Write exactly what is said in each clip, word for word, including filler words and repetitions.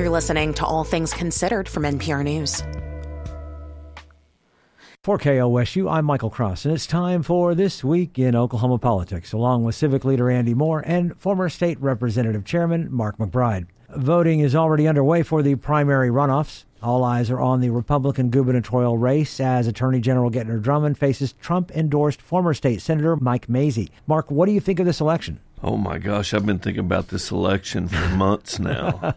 You're listening to All Things Considered from N P R News. For K O S U, I'm Michael Cross, and it's time for This Week in Oklahoma Politics, along with Civic Leader Andy Moore and former State Representative Chairman Mark McBride. Voting is already underway for the primary runoffs. All eyes are on the Republican gubernatorial race as Attorney General Gettner Drummond faces Trump-endorsed former state Senator Mike Mazzei. Mark, what do you think of this election? Oh, my gosh, I've been thinking about this election for months now.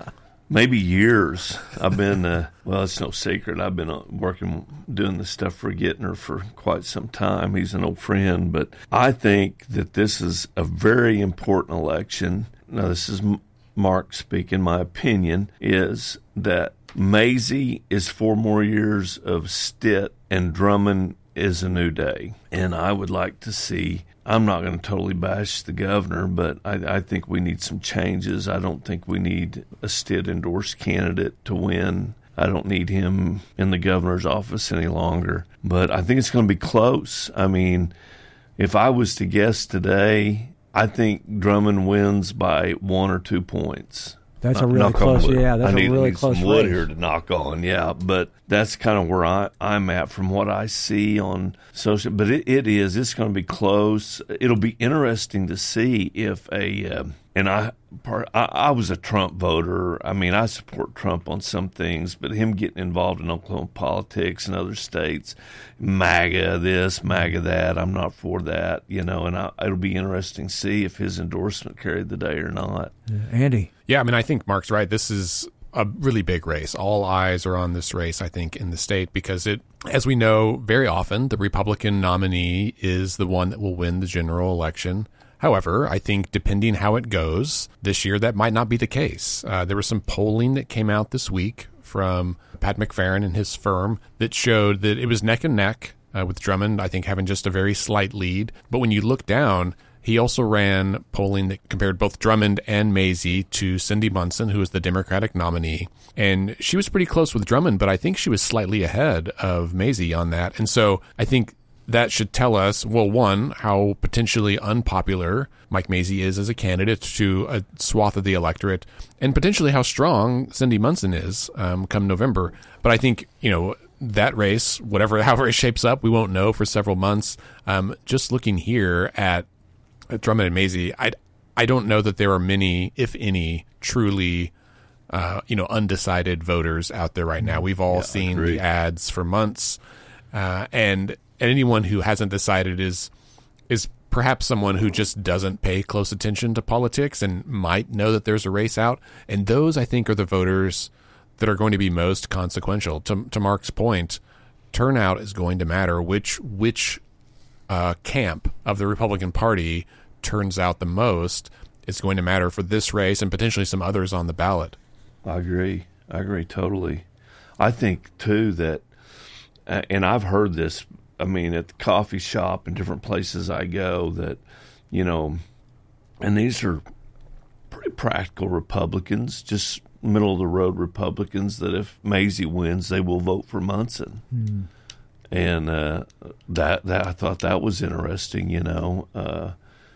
Maybe years. I've been, uh, well, it's no secret. I've been uh, working, doing this stuff for Gettner for quite some time. He's an old friend. But I think that this is a very important election. Now, this is Mark speaking. My opinion is that Mazzei is four more years of Stitt and Drummond is a new day. And I would like to see, I'm not going to totally bash the governor, but I, I think we need some changes. I don't think we need a Stitt-endorsed candidate to win. I don't need him in the governor's office any longer. But I think it's going to be close. I mean, if I was to guess today, I think Drummond wins by one or two points. That's a really close, yeah, that's I need, a really need close some wood race. here to knock on, yeah. But that's kind of where I, I'm at from what I see on social. But it, it is, it's going to be close. It'll be interesting to see if a, uh, and I, part, I, I was a Trump voter. I mean, I support Trump on some things, but him getting involved in Oklahoma politics and other states, MAGA this, MAGA that, I'm not for that, you know, and I, it'll be interesting to see if his endorsement carried the day or not. Yeah. Andy? Yeah, I mean, I think Mark's right. This is a really big race. All eyes are on this race, I think, in the state because it, as we know, very often the Republican nominee is the one that will win the general election. However, I think depending how it goes this year, that might not be the case. Uh, there was some polling that came out this week from Pat McFerrin and his firm that showed that it was neck and neck uh, with Drummond, I think, having just a very slight lead. But when you look down, he also ran polling that compared both Drummond and Mazzei to Cindy Munson, who is the Democratic nominee. And she was pretty close with Drummond, but I think she was slightly ahead of Mazzei on that. And so I think that should tell us, well, one, how potentially unpopular Mike Mazzei is as a candidate to a swath of the electorate, and potentially how strong Cindy Munson is um, come November. But I think, you know, that race, whatever, however it shapes up, we won't know for several months. Um, just looking here at, at Drummond and Mazzei, I, I don't know that there are many, if any, truly uh, you know, undecided voters out there right now. We've all Yeah, seen the ads for months, uh, and And anyone who hasn't decided is is perhaps someone who just doesn't pay close attention to politics and might know that there's a race out. And those, I think, are the voters that are going to be most consequential. To, to Mark's point, turnout is going to matter. Which which uh, camp of the Republican Party turns out the most is going to matter for this race and potentially some others on the ballot. I agree. I agree totally. I think, too, that, uh, and I've heard this, I mean, at the coffee shop and different places I go that, you know, and these are pretty practical Republicans, just middle-of-the-road Republicans, that if Mazzei wins, they will vote for Munson. Mm. And uh, that, that I thought that was interesting, you know. Uh,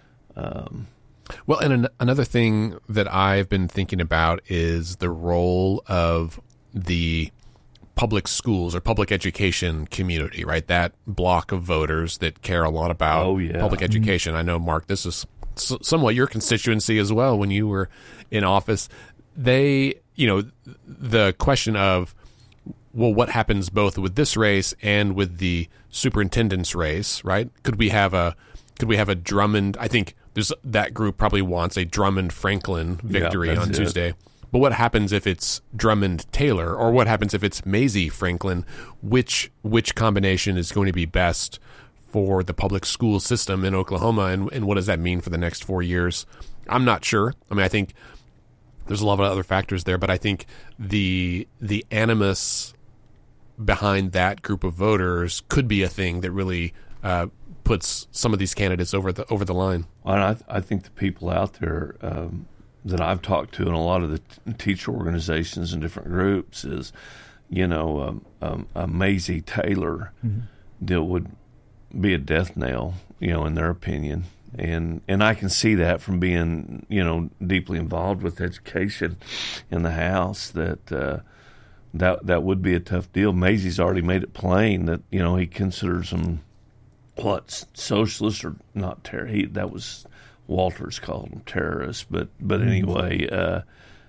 um, well, and an, another thing that I've been thinking about is the role of the public schools or public education community, right? That block of voters that care a lot about oh, yeah. public education. I know, Mark, this is somewhat your constituency as well when you were in office. They, you know, the question of, well, what happens both with this race and with the superintendent's race, right? Could we have a, could we have a Drummond? I think there's that group probably wants a Drummond Franklin victory yeah, on it. Tuesday. But what happens if it's Drummond Taylor, or what happens if it's Mazzei Franklin? Which which combination is going to be best for the public school system in Oklahoma, and, and what does that mean for the next four years? I'm not sure. I mean, I think there's a lot of other factors there, but I think the the animus behind that group of voters could be a thing that really uh, puts some of these candidates over the over the line. Well, I, th- I think the people out there um, that I've talked to in a lot of the t- teacher organizations and different groups is, you know, um, um, a Mazzei Taylor mm-hmm. that would be a death nail, you know, in their opinion. And and I can see that from being, you know, deeply involved with education in the House, that uh, that that would be a tough deal. Mazzei's already made it plain that, you know, he considers them, what, socialists or not terror. He, that was, Walters called them terrorists. But, but anyway, uh,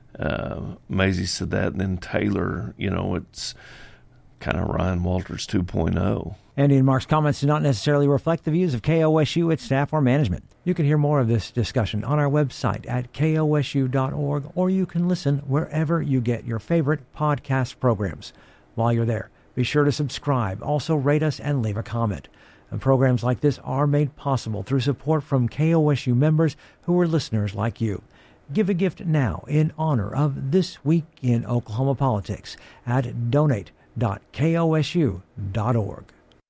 uh, Mazzei said that, and then Taylor, you know, it's kind of Ryan Walters two point oh. Andy and Mark's comments do not necessarily reflect the views of K O S U, its staff, or management. You can hear more of this discussion on our website at K O S U dot org, or you can listen wherever you get your favorite podcast programs. While you're there, be sure to subscribe, also rate us, and leave a comment. And programs like this are made possible through support from K O S U members who are listeners like you. Give a gift now in honor of This Week in Oklahoma Politics at donate dot K O S U dot org.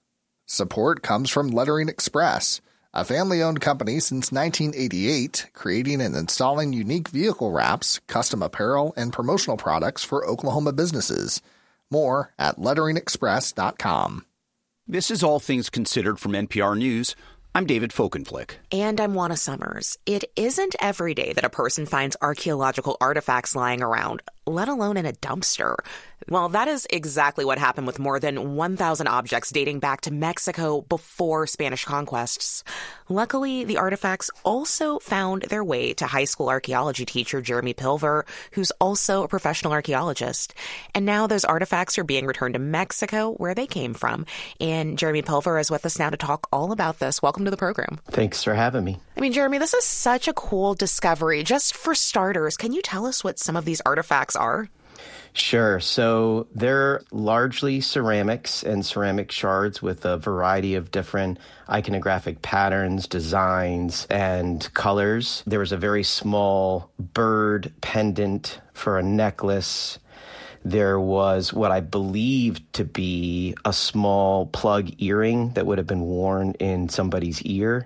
Support comes from Lettering Express, a family-owned company since nineteen eighty-eight, creating and installing unique vehicle wraps, custom apparel, and promotional products for Oklahoma businesses. More at lettering express dot com. This is All Things Considered from N P R News. I'm David Folkenflick. And I'm Juana Summers. It isn't every day that a person finds archaeological artifacts lying around, let alone in a dumpster. Well, that is exactly what happened with more than one thousand objects dating back to Mexico before Spanish conquests. Luckily, the artifacts also found their way to high school archaeology teacher Jeremy Pilver, who's also a professional archaeologist. And now those artifacts are being returned to Mexico, where they came from. And Jeremy Pilver is with us now to talk all about this. Welcome to the program. Thanks for having me. I mean, Jeremy, this is such a cool discovery. Just for starters, can you tell us what some of these artifacts are? Sure. So they're largely ceramics and ceramic shards with a variety of different iconographic patterns, designs, and colors. There was a very small bird pendant for a necklace. There was what I believe to be a small plug earring that would have been worn in somebody's ear.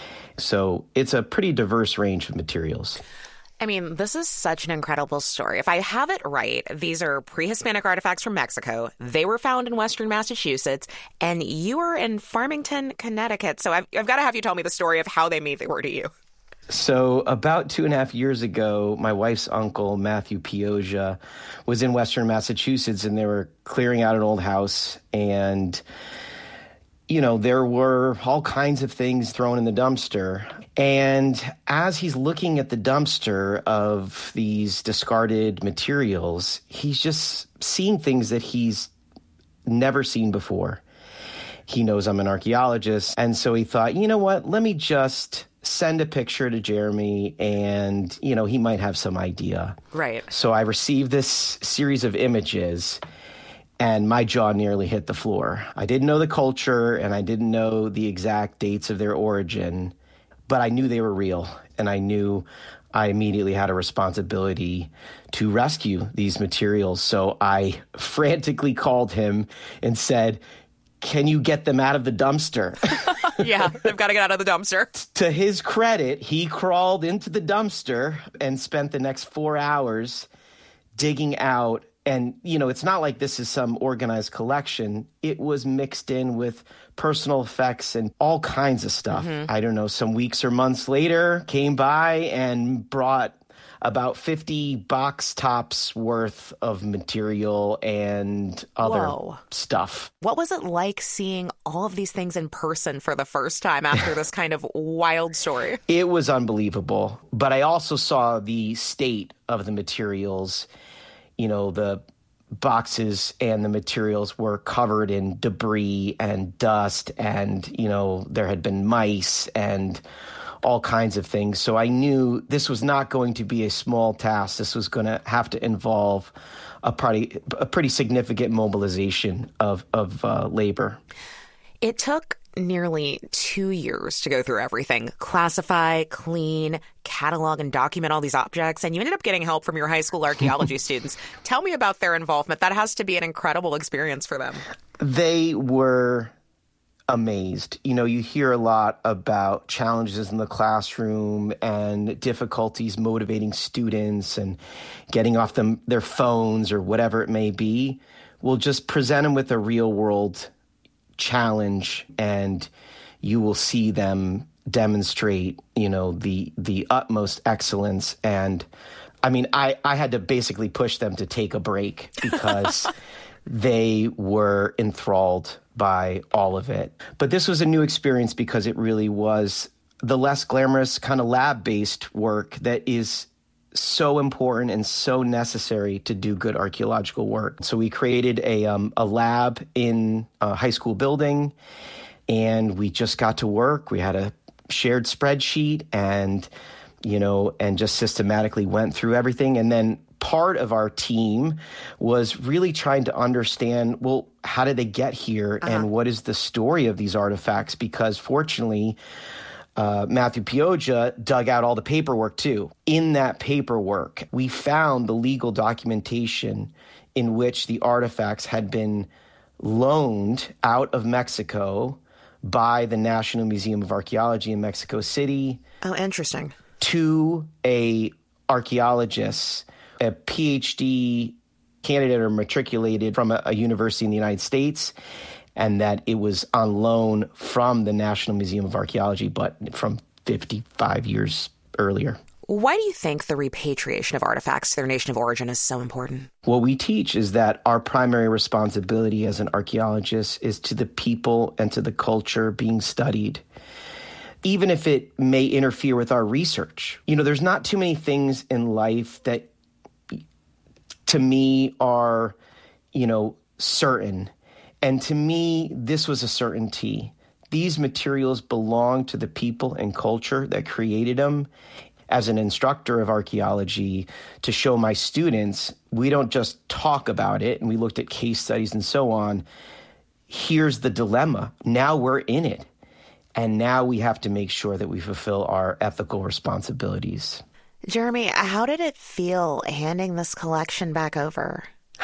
So it's a pretty diverse range of materials. I mean, this is such an incredible story. If I have it right, these are pre-Hispanic artifacts from Mexico. They were found in Western Massachusetts, and you were in Farmington, Connecticut. So I've, I've got to have you tell me the story of how they made their way to you. So about two and a half years ago, my wife's uncle, Matthew Pioggia, was in Western Massachusetts, and they were clearing out an old house, and you know, there were all kinds of things thrown in the dumpster. And as he's looking at the dumpster of these discarded materials, he's just seeing things that he's never seen before. He knows I'm an archaeologist. And so he thought, you know what, let me just send a picture to Jeremy and, you know, he might have some idea. Right. So I received this series of images, and my jaw nearly hit the floor. I didn't know the culture, and I didn't know the exact dates of their origin, but I knew they were real, and I knew I immediately had a responsibility to rescue these materials. So I frantically called him and said, can you get them out of the dumpster? Yeah, they've got to get out of the dumpster. To his credit, he crawled into the dumpster and spent the next four hours digging out. And, you know, it's not like this is some organized collection. It was mixed in with personal effects and all kinds of stuff. Mm-hmm. I don't know, some weeks or months later, came by and brought about fifty box tops worth of material and other Whoa. stuff. What was it like seeing all of these things in person for the first time after this kind of wild story? It was unbelievable. But I also saw the state of the materials. You know, the boxes and the materials were covered in debris and dust, and, you know, there had been mice and all kinds of things. So I knew this was not going to be a small task. This was going to have to involve a pretty, a pretty significant mobilization of, of uh, labor. It took nearly two years to go through everything, classify, clean, catalog, and document all these objects. And you ended up getting help from your high school archaeology students. Tell me about their involvement. That has to be an incredible experience for them. They were amazed. You know, you hear a lot about challenges in the classroom and difficulties motivating students and getting off them their phones or whatever it may be. We'll just present them with a real world challenge, and you will see them demonstrate, you know, the the utmost excellence. And I mean, I, I had to basically push them to take a break because they were enthralled by all of it. But this was a new experience because it really was the less glamorous kind of lab-based work that is so important and so necessary to do good archaeological work. So we created a um, a lab in a high school building, and we just got to work. We had a shared spreadsheet and, you know, and just systematically went through everything. And then part of our team was really trying to understand, well, how did they get here uh-huh. and what is the story of these artifacts? Because fortunately, Uh, Matthew Pioja dug out all the paperwork, too. In that paperwork, we found the legal documentation in which the artifacts had been loaned out of Mexico by the National Museum of Archaeology in Mexico City. Oh, interesting. To a archaeologist, a P H D candidate or matriculated from a, a university in the United States, and that it was on loan from the National Museum of Archaeology, but from fifty-five years earlier. Why do you think the repatriation of artifacts to their nation of origin is so important? What we teach is that our primary responsibility as an archaeologist is to the people and to the culture being studied, even if it may interfere with our research. You know, there's not too many things in life that, to me, are, you know, certain. And to me, this was a certainty. These materials belong to the people and culture that created them. As an instructor of archaeology, to show my students, we don't just talk about it, and we looked at case studies and so on. Here's the dilemma. Now we're in it. And now we have to make sure that we fulfill our ethical responsibilities. Jeremy, how did it feel handing this collection back over?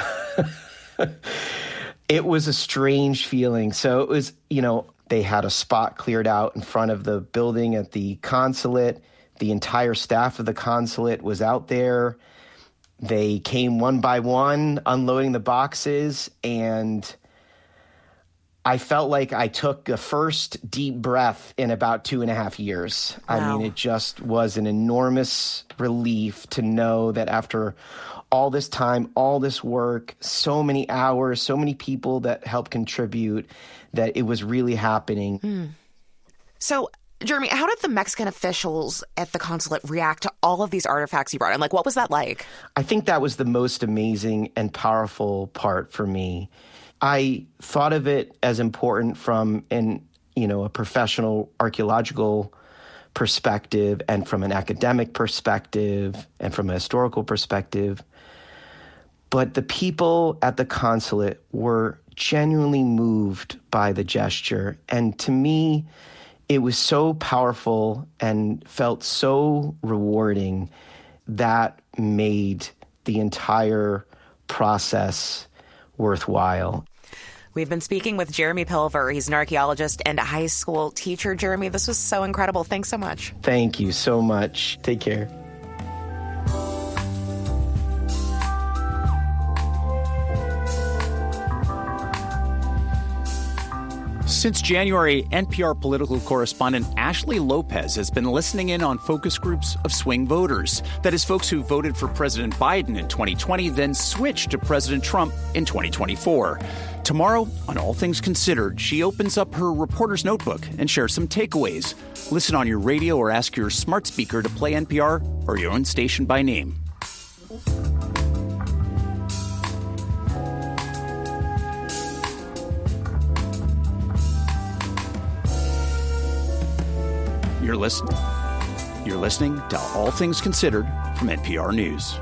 It was a strange feeling. So it was, you know, they had a spot cleared out in front of the building at the consulate. The entire staff of the consulate was out there. They came one by one, unloading the boxes, and I felt like I took a first deep breath in about two and a half years. Wow. I mean, it just was an enormous relief to know that after all this time, all this work, so many hours, so many people that helped contribute, that it was really happening. Mm. So, Jeremy, how did the Mexican officials at the consulate react to all of these artifacts you brought in? Like, what was that like? I think that was the most amazing and powerful part for me. I thought of it as important from an, you know, a professional archaeological perspective and from an academic perspective and from a historical perspective. But the people at the consulate were genuinely moved by the gesture. And to me, it was so powerful and felt so rewarding that made the entire process worthwhile. We've been speaking with Jeremy Pilver. He's an archaeologist and a high school teacher. Jeremy, this was so incredible. Thanks so much. Thank you so much. Take care. Since January, N P R political correspondent Ashley Lopez has been listening in on focus groups of swing voters. That is, folks who voted for President Biden in twenty twenty, then switched to President Trump in twenty twenty-four. Tomorrow, on All Things Considered, she opens up her reporter's notebook and shares some takeaways. Listen on your radio or ask your smart speaker to play N P R or your own station by name. You're listening. You're listening to All Things Considered from N P R News.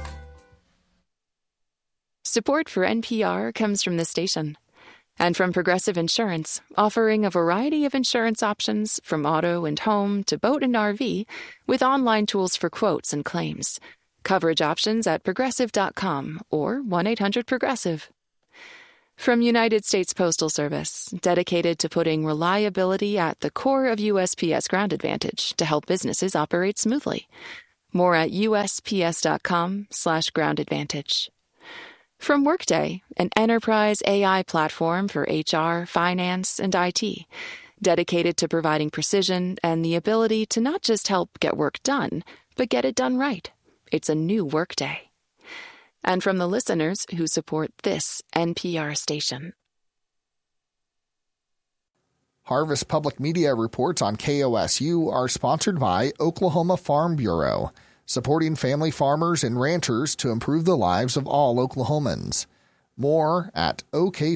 Support for N P R comes from this station and from Progressive Insurance, offering a variety of insurance options from auto and home to boat and R V with online tools for quotes and claims. Coverage options at progressive dot com or one eight hundred progressive. From United States Postal Service, dedicated to putting reliability at the core of U S P S Ground Advantage to help businesses operate smoothly. More at U S P S dot com slash ground advantage. From Workday, an enterprise A I platform for H R, finance, and I T. dedicated to providing precision and the ability to not just help get work done, but get it done right. It's a new Workday. And from the listeners who support this N P R station. Harvest Public Media reports on K O S U are sponsored by Oklahoma Farm Bureau, supporting family farmers and ranchers to improve the lives of all Oklahomans. More at O K